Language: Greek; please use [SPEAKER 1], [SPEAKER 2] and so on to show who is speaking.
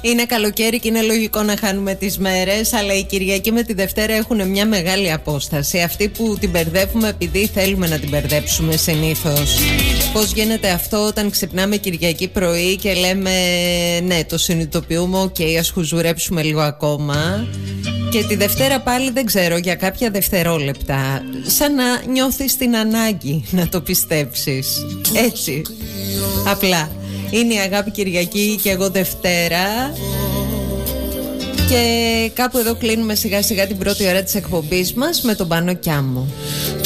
[SPEAKER 1] Είναι καλοκαίρι και είναι λογικό να χάνουμε τις μέρες, αλλά η Κυριακή με τη Δευτέρα έχουν μια μεγάλη απόσταση. Αυτή που την μπερδεύουμε επειδή θέλουμε να την μπερδέψουμε συνήθως. Πώς γίνεται αυτό όταν ξυπνάμε Κυριακή πρωί και λέμε ναι, το συνειδητοποιούμε, ας χουζουρέψουμε λίγο ακόμα. Και τη Δευτέρα πάλι δεν ξέρω, για κάποια δευτερόλεπτα, σαν να νιώθεις την ανάγκη να το πιστέψεις. Έτσι, απλά. Είναι η Αγάπη Κυριακή και εγώ Δευτέρα. Και κάπου εδώ κλείνουμε σιγά σιγά την πρώτη ώρα της εκπομπής μας με τον Πάνο Κιάμο.